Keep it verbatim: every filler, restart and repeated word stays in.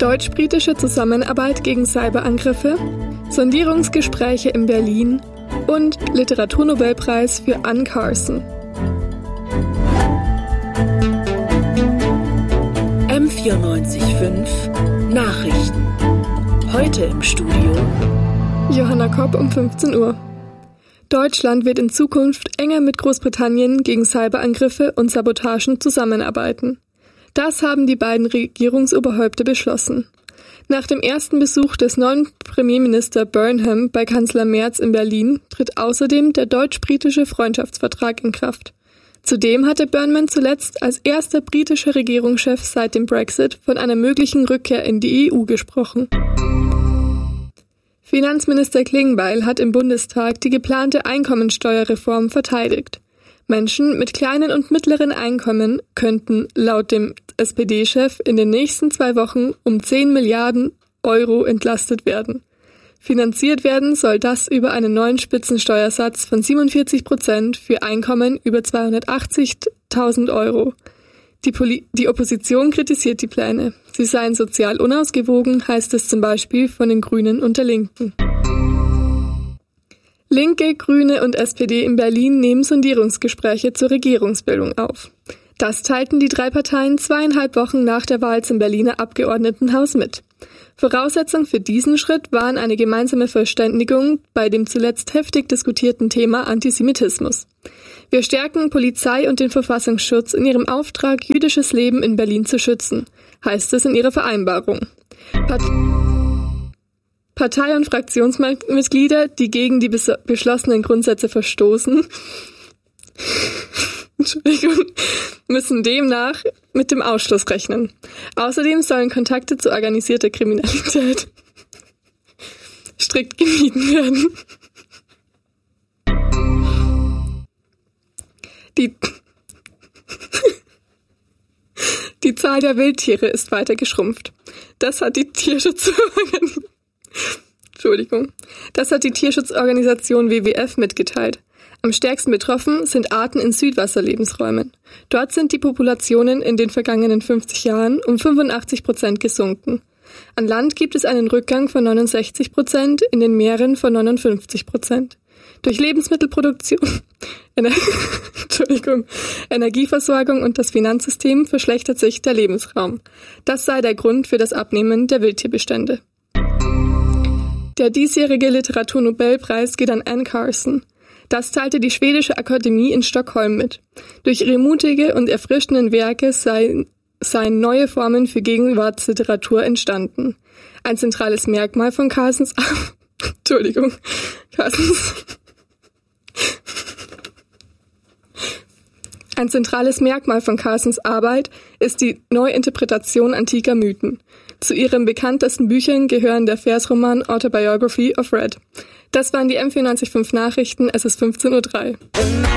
Deutsch-britische Zusammenarbeit gegen Cyberangriffe, Sondierungsgespräche in Berlin und Literaturnobelpreis für Anne Carson. M vierundneunzig Komma fünf Nachrichten. Heute im Studio Johanna Kopp um fünfzehn Uhr. Deutschland wird in Zukunft enger mit Großbritannien gegen Cyberangriffe und Sabotagen zusammenarbeiten. Das haben die beiden Regierungsoberhäupter beschlossen. Nach dem ersten Besuch des neuen Premierminister Burnham bei Kanzler Merz in Berlin tritt außerdem der deutsch-britische Freundschaftsvertrag in Kraft. Zudem hatte Burnham zuletzt als erster britischer Regierungschef seit dem Brexit von einer möglichen Rückkehr in die E U gesprochen. Finanzminister Klingbeil hat im Bundestag die geplante Einkommensteuerreform verteidigt. Menschen mit kleinen und mittleren Einkommen könnten laut dem S P D-Chef in den nächsten zwei Wochen um zehn Milliarden Euro entlastet werden. Finanziert werden soll das über einen neuen Spitzensteuersatz von siebenundvierzig Prozent für Einkommen über zweihundertachtzigtausend Euro. Die, Poli- die Opposition kritisiert die Pläne. Sie seien sozial unausgewogen, heißt es zum Beispiel von den Grünen und der Linken. Linke, Grüne und S P D in Berlin nehmen Sondierungsgespräche zur Regierungsbildung auf. Das teilten die drei Parteien zweieinhalb Wochen nach der Wahl zum Berliner Abgeordnetenhaus mit. Voraussetzung für diesen Schritt waren eine gemeinsame Verständigung bei dem zuletzt heftig diskutierten Thema Antisemitismus. Wir stärken Polizei und den Verfassungsschutz in ihrem Auftrag, jüdisches Leben in Berlin zu schützen, heißt es in ihrer Vereinbarung. Part- Partei- und Fraktionsmitglieder, die gegen die bes- beschlossenen Grundsätze verstoßen, Entschuldigung, müssen demnach mit dem Ausschluss rechnen. Außerdem sollen Kontakte zu organisierter Kriminalität strikt gemieden werden. Die, die Zahl der Wildtiere ist weiter geschrumpft. Das hat die Tierschutzorganisation, Entschuldigung, das hat die Tierschutzorganisation W W F mitgeteilt. Am stärksten betroffen sind Arten in Südwasserlebensräumen. Dort sind die Populationen in den vergangenen fünfzig Jahren um fünfundachtzig Prozent gesunken. An Land gibt es einen Rückgang von neunundsechzig Prozent, in den Meeren von neunundfünfzig Prozent. Durch Lebensmittelproduktion, Ener- Entschuldigung, Energieversorgung und das Finanzsystem verschlechtert sich der Lebensraum. Das sei der Grund für das Abnehmen der Wildtierbestände. Der diesjährige Literaturnobelpreis geht an Anne Carson. Das teilte die Schwedische Akademie in Stockholm mit. Durch ihre mutige und erfrischenden Werke seien, seien neue Formen für Gegenwartsliteratur entstanden. Ein zentrales Merkmal von Carsons Entschuldigung, Carsons Ein zentrales Merkmal von Carsons Arbeit ist die Neuinterpretation antiker Mythen. Zu ihren bekanntesten Büchern gehören der Versroman Autobiography of Red. Das waren die M vierundneunzig Komma fünf Nachrichten, es ist fünfzehn Uhr drei.